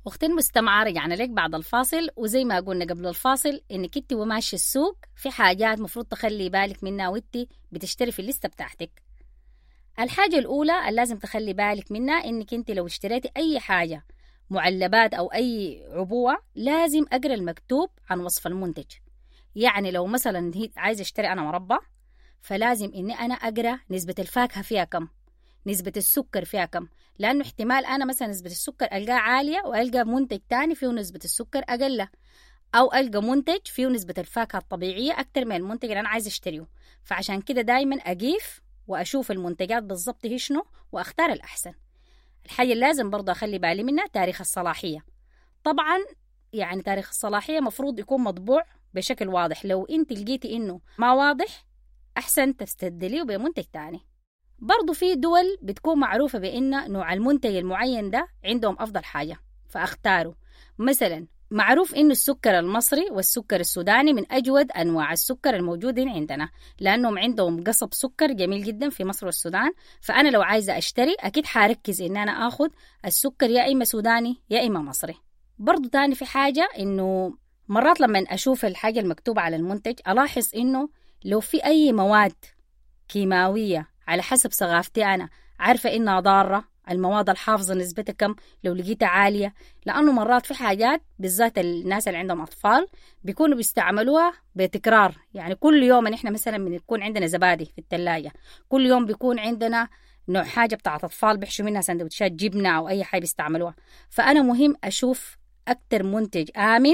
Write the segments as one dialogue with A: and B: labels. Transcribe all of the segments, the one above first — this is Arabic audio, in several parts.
A: أختي المستمعة، رجعنا لك بعد الفاصل. وزي ما قلنا قبل الفاصل إنك انت وماشي السوق في حاجات مفروض تخلي بالك منها وانت بتشتري في الليستة بتاعتك. الحاجة الأولى اللي لازم تخلي بالك منها إنك انت لو اشتريتي أي حاجة معلبات أو أي عبوة لازم أقرأ المكتوب عن وصف المنتج. يعني لو مثلا عايزة اشتري أنا مربى، فلازم إني أنا أقرأ نسبة الفاكهة فيها كم، نسبة السكر فيها كم، لأنه احتمال أنا مثلا نسبة السكر ألقاها عالية وألقى منتج تاني فيه نسبة السكر أقل، أو ألقى منتج فيه نسبة الفاكهة الطبيعية أكتر من المنتج اللي أنا عايز أشتريه. فعشان كده دايما أقيف وأشوف المنتجات بالضبط هي شنو وأختار الأحسن. الحاجة اللي لازم برضه أخلي بالي منها تاريخ الصلاحية. طبعا يعني تاريخ الصلاحية مفروض يكون مطبوع بشكل واضح. لو أنت لقيتي إنه ما واضح أحسن تستبدليه بمنتج تاني. برضو في دول بتكون معروفة بأن نوع المنتج المعين ده عندهم أفضل حاجة فأختاره. مثلا معروف إنه السكر المصري والسكر السوداني من أجود أنواع السكر الموجودين عندنا، لأنهم عندهم قصب سكر جميل جدا في مصر والسودان. فأنا لو عايزة أشتري أكيد حاركز إن أنا أخذ السكر يا إما سوداني يا إما مصري. برضو تاني في حاجة إنه مرات لما أشوف الحاجة المكتوبة على المنتج ألاحظ إنه لو في أي مواد كيماوية على حسب ثقافتي أنا عارفة إنها ضارة، المواد الحافظة نسبتها كم لو لقيتها عالية، لأنه مرات في حاجات بالذات الناس اللي عندهم أطفال بيكونوا بيستعملوها بتكرار. يعني كل يوم إحنا مثلا بنكون عندنا زبادي في الثلاجة، كل يوم بيكون عندنا نوع حاجة بتاعت أطفال بيحشوا منها سندوتشات جبنة أو أي حاجة بيستعملوها. فأنا مهم أشوف أكتر منتج آمن،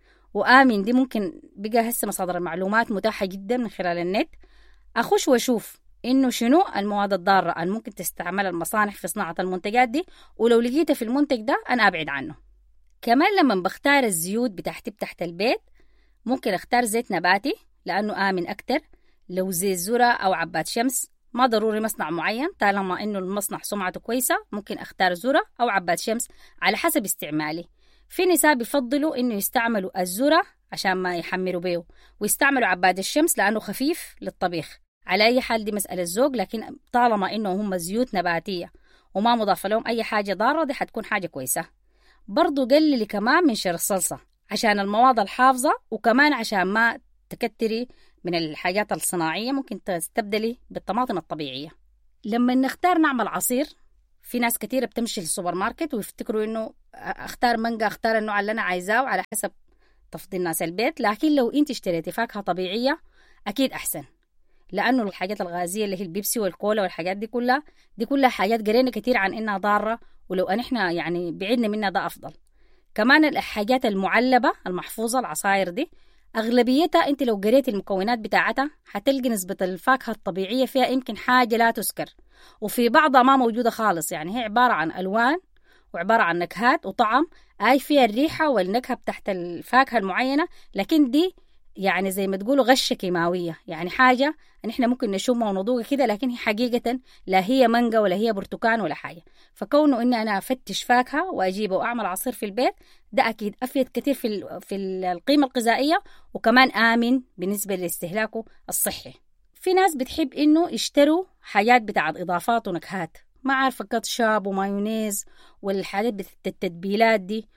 A: وآمن دي ممكن بقى هسه مصادر المعلومات متاحة جدا من خلال النت. أخش وأشوف إنه شنو المواد الضارة اللي ممكن تستعمل المصانع في صناعة المنتجات دي، ولو لقيتها في المنتج ده أنا أبعد عنه. كمان لما بختار الزيوت بتاعتي تحت البيت ممكن أختار زيت نباتي لأنه آمن أكتر. لو زيت ذرة أو عباد شمس ما ضروري مصنع معين، طالما إنه المصنع سمعته كويسة ممكن أختار ذرة أو عباد شمس على حسب استعمالي. في نساء بيفضلوا إنه يستعملوا الذرة عشان ما يحمروا بيه، ويستعملوا عباد الشمس لأنه خفيف للطبيخ. على أي حال دي مسألة ذوق، لكن طالما إنه هم زيوت نباتية وما مضاف لهم أي حاجة ضارة دي حتكون حاجة كويسة. برضو قللي كمان من شر الصلصة عشان المواد الحافظة، وكمان عشان ما تكتري من الحاجات الصناعية ممكن تستبدلي بالطماطم الطبيعية. لما نختار نعمل عصير في ناس كتيرة بتمشي للسوبر ماركت ويفتكروا إنه أختار مانجا، أختار النوع اللي أنا عايزاه على حسب تفضيل ناس البيت. لكن لو أنت اشتريتي فاكهة طبيعية أكيد أحسن، لأنه الحاجات الغازية اللي هي البيبسي والكولا والحاجات دي كلها حاجات قرينا كتير عن إنها ضارة، ولو أن إحنا يعني بعدنا منها ده أفضل. كمان الحاجات المعلبة المحفوظة العصاير دي أغلبيتها أنت لو قريت المكونات بتاعتها هتلقي نسبة الفاكهة الطبيعية فيها يمكن حاجة لا تذكر، وفي بعضها ما موجودة خالص. يعني هي عبارة عن ألوان وعبارة عن نكهات وطعم، فيها الريحة والنكهة بتاعت الفاكهة المعينة، لكن دي يعني زي ما تقولوا غشة كيماوية. يعني حاجة ان احنا ممكن نشمها ونضوقها كده، لكن هي حقيقة لا هي مانجا ولا هي برتقان ولا حاجة. فكونه اني انا افتش فاكهة واجيبه واعمل عصير في البيت ده اكيد افيد كتير في القيمة الغذائية، وكمان امن بالنسبة لاستهلاكه الصحي. في ناس بتحب انه يشتروا حاجات بتاعت اضافات ونكهات، ما عارفة كاتشاب ومايونيز والحاجات بتاعت التتبيلات دي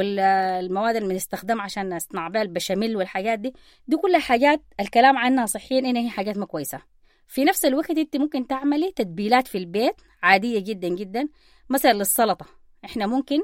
A: والمواد اللي بنستخدمها عشان نصنع بها البشاميل والحاجات دي كلها حاجات الكلام عنها صحيا إنها هي حاجات ما كويسة. في نفس الوقت انت ممكن تعملي تتبيلات في البيت عادية جدا جدا. مثلا للسلطة احنا ممكن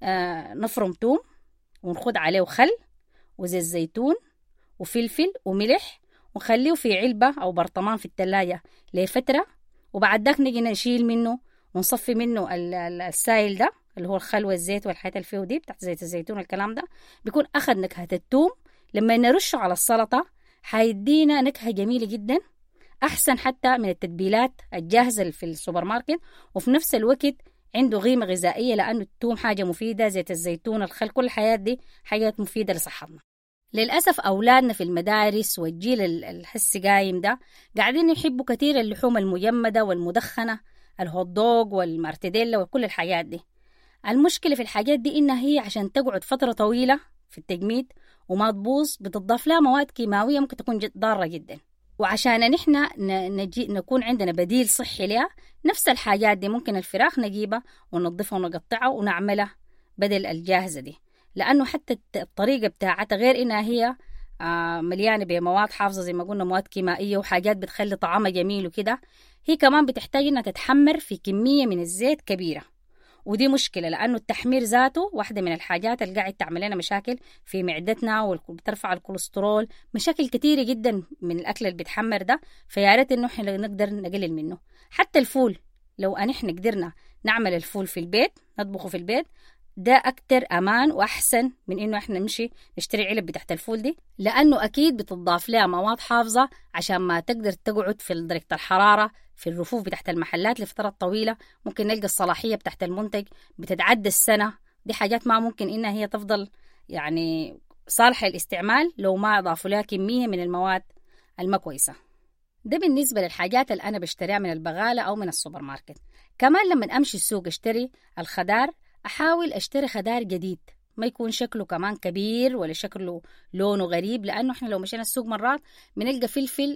A: نفرم توم ونخد عليه خل وزيت زيتون وفلفل وملح ونخليه في علبة أو برطمان في الثلاجة لفترة، وبعد ذاك نجي نشيل منه ونصفي منه السائل ده اللي هو الخل والزيت والحاجات اللي فيه دي بتاعت زيت الزيتون والكلام ده، بيكون أخذ نكهة الثوم. لما نرشه على السلطة هيدينا نكهة جميلة جدا، أحسن حتى من التتبيلات الجاهزة اللي في السوبر ماركت، وفي نفس الوقت عنده قيمة غذائية لأنه الثوم حاجة مفيدة، زيت الزيتون الخل كل الحياة دي حاجات مفيدة لصحتنا. للأسف أولادنا في المدارس والجيل الحسي قايم ده قاعدين يحبوا كتير اللحوم المجمدة والمدخنة، الهوت دوغ والمارتديلا وكل الحاجات دي. المشكلة في الحاجات دي إنها هي عشان تقعد فترة طويلة في التجميد وما بتضاف لها مواد كيماوية ممكن تكون ضارة جدا. وعشان نحن نكون عندنا بديل صحي لها، نفس الحاجات دي ممكن الفراخ نجيبها وننظفها ونقطعها ونعملها بدل الجاهزة دي، لأنه حتى الطريقة بتاعتها غير إنها هي مليانة بمواد حافظة زي ما قلنا، مواد كيميائية وحاجات بتخلي طعمها جميل وكده، هي كمان بتحتاج إنها تتحمر في كمية من الزيت كبيرة. ودي مشكلة، لأنه التحمير ذاته واحدة من الحاجات اللي قاعد تعمل لنا مشاكل في معدتنا وبترفع الكوليسترول، مشاكل كتيرة جدا من الأكل اللي بيتحمر ده. فياريت إنه إحنا نقدر نقلل منه. حتى الفول، لو إحنا قدرنا نعمل الفول في البيت، نطبخه في البيت، ده أكتر أمان وأحسن من إنه إحنا نمشي نشتري علب بتاعت الفول دي، لأنه أكيد بتضاف لها مواد حافظة عشان ما تقدر تقعد في درجة الحرارة في الرفوف بتاعت المحلات لفترات طويلة. ممكن نلقى الصلاحية بتاعت المنتج بتتعدى السنة. دي حاجات ما ممكن إنها هي تفضل يعني صالحة للاستعمال لو ما أضافوا لها كمية من المواد الما كويسة. ده بالنسبة للحاجات اللي أنا بشتريها من البغالة أو من السوبر ماركت. كمان لما أمشي السوق أشتري الخضار، أحاول أشتري خضار جديد، ما يكون شكله كمان كبير ولا شكله لونه غريب، لأنه إحنا لو مشينا السوق مرات بنلقى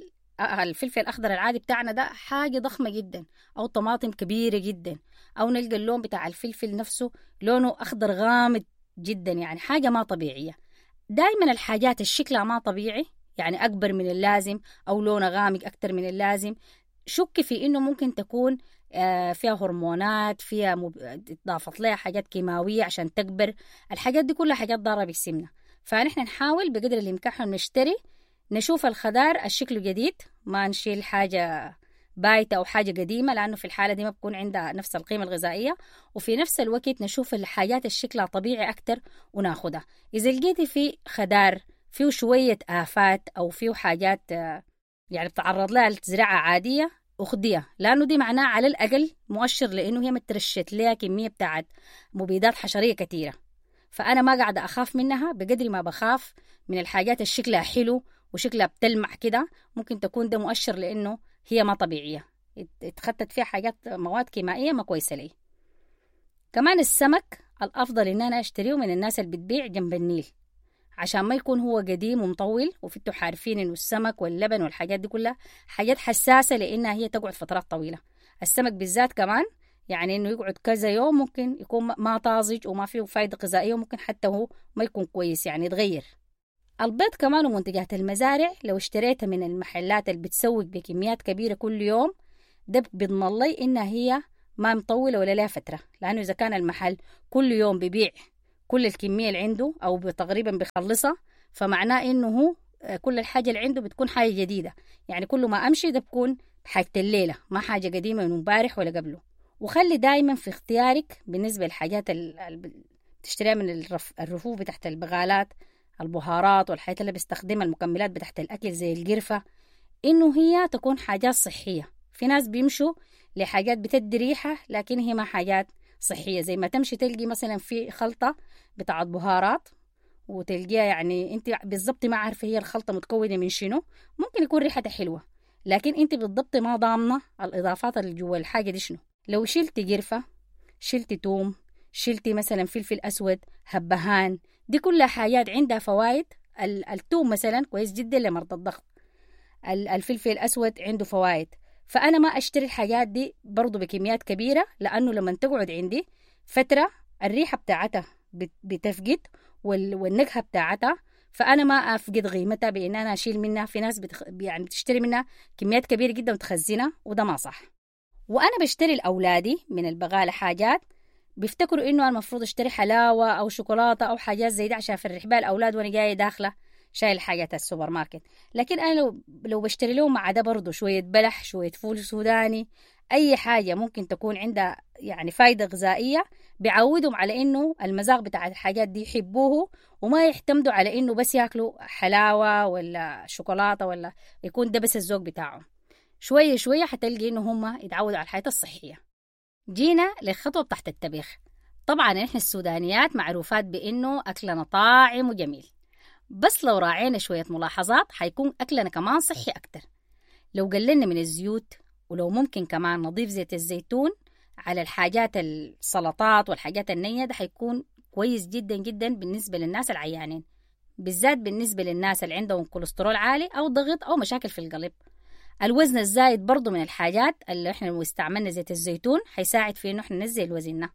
A: الفلفل الأخضر العادي بتاعنا ده حاجة ضخمة جدا، أو طماطم كبيرة جدا، أو نلقى اللون بتاع الفلفل نفسه لونه أخضر غامض جدا، يعني حاجة ما طبيعية. دايما الحاجات الشكلها ما طبيعي، يعني أكبر من اللازم أو لونها غامق أكتر من اللازم، شك في إنه ممكن تكون فيها هرمونات، فيها إضافت لها حاجات كيماوية عشان تكبر. الحاجات دي كلها حاجات ضارة بالسمنة. فنحن نحاول بقدر الإمكان نشتري، نشوف الخضار الشكل جديد، ما نشيل حاجة بايتة أو حاجة قديمة، لأنه في الحالة دي ما بكون عندها نفس القيمة الغذائية. وفي نفس الوقت نشوف الحاجات الشكلها طبيعي أكتر وناخدها. إذا لقيتي في خضار فيه شوية آفات أو فيه حاجات يعني بتعرض لها لزراعة عادية، أخديها، لأنه دي معناه على الأقل مؤشر لأنه هي مترشت لها كمية بتاعت مبيدات حشرية كتيرة. فأنا ما قاعدة أخاف منها بقدر ما بخاف من الحاجات الشكلها حلو وشكلها بتلمع كده، ممكن تكون ده مؤشر لأنه هي ما طبيعية، اتخطت فيها حاجات مواد كيميائية ما كويسة لي. كمان السمك الأفضل إن أنا أشتريه من الناس اللي بتبيع جنب النيل، عشان ما يكون هو قديم ومطول. وفتوا عارفين إنه السمك واللبن والحاجات دي كلها حاجات حساسة لأنها هي تقعد فترات طويلة. السمك بالذات كمان يعني إنه يقعد كذا يوم ممكن يكون ما طازج وما فيه فايدة غذائية، وممكن حتى هو ما يكون كويس يعني يتغير. البيض كمان ومنتجات المزارع لو اشتريتها من المحلات اللي بتسوق بكميات كبيرة كل يوم، ده بيضمن لي إنها هي ما مطولة ولا لها فترة، لأنه إذا كان المحل كل يوم بيبيع كل الكمية اللي عنده أو تقريبا بيخلصها، فمعناه إنه هو كل الحاجة اللي عنده بتكون حاجة جديدة. يعني كل ما أمشي ده بكون حاجة الليلة، ما حاجة قديمة من امبارح ولا قبله. وخلي دايما في اختيارك بالنسبة للحاجات اللي تشتريها من الرفوف بتاعت البغالات، البهارات والحاجات اللي بيستخدمها المكملات بتاعت الأكل زي القرفة، إنه هي تكون حاجات صحية. في ناس بيمشوا لحاجات بتدي ريحة لكن هي ما حاجات صحية، زي ما تمشي تلقي مثلا في خلطة بتاعت بهارات وتلقيها يعني انت بالضبط ما عارفة هي الخلطة متكونة من شنو، ممكن يكون ريحتها حلوة لكن انت بالضبط ما ضامنة الإضافات اللي جوا الحاجة دي شنو. لو شلتي قرفة، شلتي توم، شلتي مثلا فلفل أسود، هبهان، دي كلها حاجات عندها فوائد. التوم مثلا كويس جدا لمرضى الضغط، الفلفل الأسود عنده فوائد. فأنا ما أشتري الحاجات دي برضو بكميات كبيرة، لأنه لما تقعد عندي فترة الريحة بتاعتها بتفقد والنكهة بتاعتها، فأنا ما أفقد قيمتها بإن أنا أشيل منها. في ناس يعني بتشتري منها كميات كبيرة جدا وتخزنها، وده ما صح. وأنا بشتري لأولادي من البغالة حاجات بيفتكروا إنه المفروض اشتري حلاوة أو شوكولاتة أو حاجات زي دي عشان أفرح بها الأولاد وأنا جاية داخلة شايل حاجات السوبر ماركت. لكن أنا لو بشتري لهم مع ده برضو شوية بلح، شوية فول سوداني، أي حاجة ممكن تكون عندها يعني فايدة غذائية، بيعودهم على إنه المذاق بتاع الحاجات دي يحبوه، وما يعتمدوا على إنه بس يأكلوا حلاوة ولا شوكولاتة ولا يكون ده بس الذوق بتاعهم. شوية شوية حتلقي إنه هم يتعودوا على الحياة الصحية. جينا للخطوة تحت الطبيخ. طبعا نحن السودانيات معروفات بإنه أكلنا طاعم وجميل، بس لو راعينا شوية ملاحظات حيكون أكلنا كمان صحي أكتر. لو قللنا من الزيوت، ولو ممكن كمان نضيف زيت الزيتون على الحاجات السلطات والحاجات النية، ده حيكون كويس جدا جدا بالنسبة للناس العيانين، بالذات بالنسبة للناس اللي عندهم كوليسترول عالي أو ضغط أو مشاكل في القلب. الوزن الزايد برضو من الحاجات اللي احنا لو استعملنا زيت الزيتون حيساعد في انه احنا ننزل وزننا.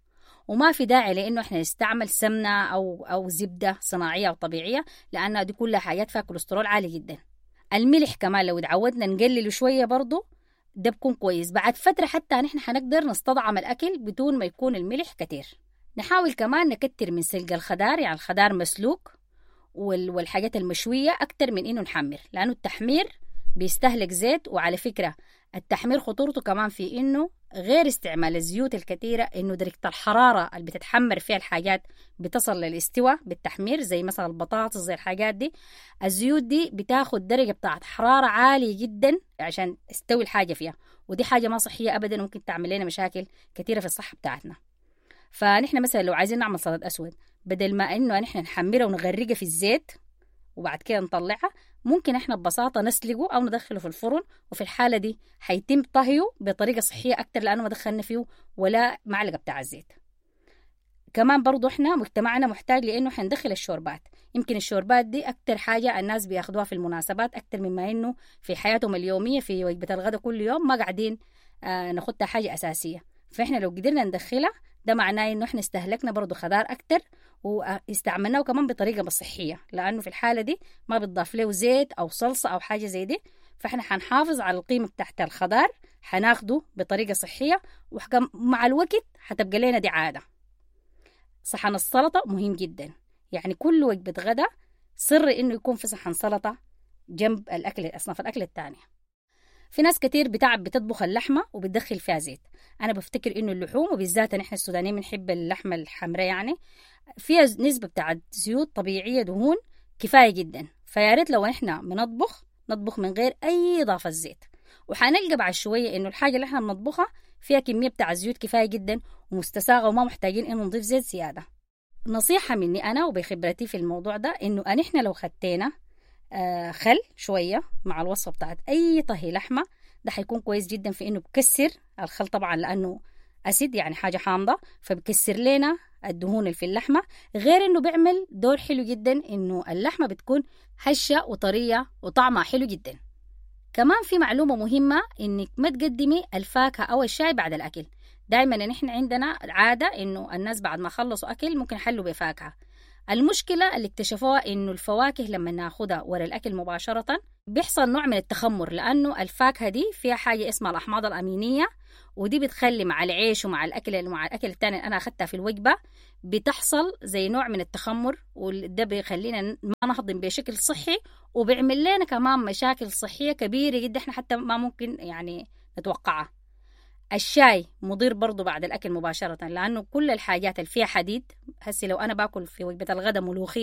A: وما في داعي لأنه إحنا نستعمل سمنة أو زبدة صناعية أو طبيعية، لأنها دي كلها حاجات فيها كوليسترول عالي جدا. الملح كمان لو اتعودنا نقلله شوية برضو ده بكون كويس. بعد فترة حتى نحن حنقدر نستطعم الأكل بدون ما يكون الملح كتير. نحاول كمان نكتر من سلق الخضار، يعني الخضار مسلوق والحاجات المشوية أكتر من إنه نحمر، لأنه التحمير بيستهلك زيت. وعلى فكرة التحمير خطورته كمان في إنه غير استعمال الزيوت الكثيرة، إنه درجة الحرارة اللي بتتحمر فيها الحاجات بتصل للاستواء بالتحمير، زي مثلا البطاطس زي الحاجات دي. الزيوت دي بتاخد درجة بتاعت حرارة عالية جدا عشان تستوي الحاجة فيها، ودي حاجة ما صحية أبدا، ممكن تعمل لنا مشاكل كثيرة في الصحة بتاعتنا. فنحن مثلا لو عايزين نعمل سلطة أسود، بدل ما إنه نحن نحمرها ونغرقها في الزيت وبعد كده نطلعها، ممكن احنا ببساطة نسلقه أو ندخله في الفرن، وفي الحالة دي حيتم طهيه بطريقة صحية أكتر، لأنه ما دخلنا فيه ولا معلقة بتاع الزيت. كمان برضو احنا مجتمعنا محتاج لأنه حندخل الشوربات. يمكن الشوربات دي أكتر حاجة الناس بياخدوها في المناسبات أكتر مما إنه في حياتهم اليومية في وجبة الغداء كل يوم ما قاعدين ناخدها حاجة أساسية. فإحنا لو قدرنا ندخلها ده معناه إنه إحنا استهلكنا برضو خضار أكتر واستعملناه كمان بطريقة صحية، لأنه في الحالة دي ما بتضاف له زيت أو صلصة أو حاجة زي دي. فإحنا حنحافظ على القيمة بتاعت الخضار، حناخده بطريقة صحية، ومع الوقت حتبقى لنا دي عادة. صحن السلطة مهم جدا، يعني كل وجبة غدا سر إنه يكون في صحن سلطة جنب الأكل، أصناف الأكل التانية. في ناس كتير بتطبخ اللحمة وبتدخل فيها زيت. أنا بفتكر إنه اللحوم، وبالذات نحن السودانيين بنحب اللحمة الحمراء، يعني فيها نسبة بتاعت زيوت طبيعية دهون كفاية جدا. فياريت لو إحنا نطبخ من غير أي إضافة زيت، وحنلقى بعد شوية إنه الحاجة اللي إحنا بنطبخها فيها كمية بتاع الزيوت كفاية جدا ومستساغة، وما محتاجين إنه نضيف زيت زيادة. نصيحة مني أنا وبخبرتي في الموضوع ده، إنه إحنا لو خدتنا خل شوية مع الوصفة بتاعت أي طهي لحمة، ده حيكون كويس جدا في إنه بكسر الخل طبعا، لأنه أسيد يعني حاجة حامضة، فبكسر لنا الدهون اللي في اللحمة. غير إنه بيعمل دور حلو جدا إنه اللحمة بتكون هشة وطرية وطعمها حلو جدا. كمان في معلومة مهمة، إنك ما تقدمي الفاكهة أو الشاي بعد الأكل. دايما نحن عندنا عادة إنه الناس بعد ما خلصوا أكل ممكن يحلوا بفاكهة. المشكلة اللي اكتشفوها إنه الفواكه لما ناخدها ورا الأكل مباشرة بيحصل نوع من التخمر، لأنه الفاكهة دي فيها حاجة اسمها الأحماض الأمينية، ودي بتخلي مع العيش ومع الأكل التاني أنا أخدتها في الوجبة بتحصل زي نوع من التخمر، وده بيخلينا ما نهضم بشكل صحي، وبيعمل لنا كمان مشاكل صحية كبيرة جدا احنا حتى ما ممكن يعني نتوقعها. الشاي مضر برضو بعد الأكل مباشرة، لأنه كل الحاجات اللي فيها حديد، هسي لو أنا باكل في وجبة الغداء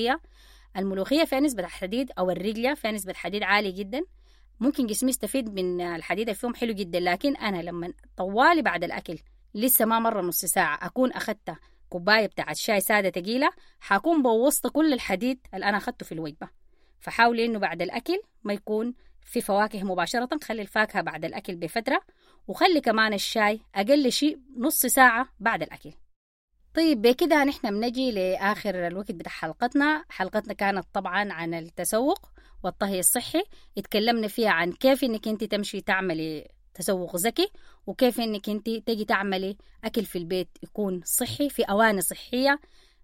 A: الملوخية فيها نسبة حديد، أو الرجلة فيها نسبة حديد عالي جدا، ممكن جسمي يستفيد من الحديد اللي فيهم حلو جدا. لكن أنا لما طوالي بعد الأكل لسه ما مرة نص ساعة أكون أخدت كوباية بتاعت شاي سادة تقيلة، حكون بوظت كل الحديد اللي أنا أخدته في الوجبة. فحاولي إنه بعد الأكل ما يكون في فواكه مباشرة، خلي الفاكهة بعد الأكل بفترة، وخلي كمان الشاي أقل شيء نص ساعة بعد الأكل. طيب بكده نحن بنجي لآخر الوقت بتاع حلقتنا كانت طبعا عن التسوق والطهي الصحي. اتكلمنا فيها عن كيف انك انت تمشي تعملي تسوق ذكي، وكيف انك انت تجي تعملي أكل في البيت يكون صحي في أواني صحية.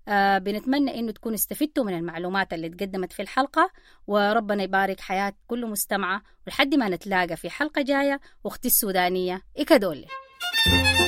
A: بنتمنى انه تكونوا استفدتوا من المعلومات اللي تقدمت في الحلقة، وربنا يبارك حياة كل مستمعة، ولحد ما نتلاقى في حلقة جاية. واختي السودانية إكادولي.